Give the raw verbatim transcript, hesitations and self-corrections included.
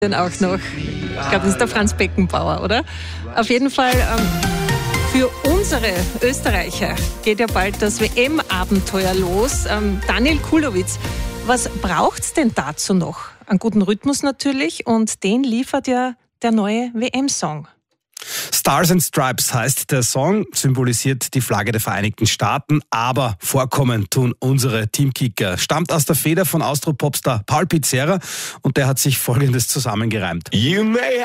Dann auch noch. Ich glaube, das ist der Franz Beckenbauer, oder? Auf jeden Fall, ähm, für unsere Österreicher geht ja bald das W M-Abenteuer los. Ähm, Daniel Kulowitz, was braucht's denn dazu noch? Einen guten Rhythmus natürlich, und den liefert ja der neue W M-Song. Stars and Stripes heißt der Song, symbolisiert die Flagge der Vereinigten Staaten, aber vorkommen tun unsere Teamkicker. Stammt aus der Feder von Austro-Popstar Paul Pizzerra und der hat sich Folgendes zusammengereimt. You may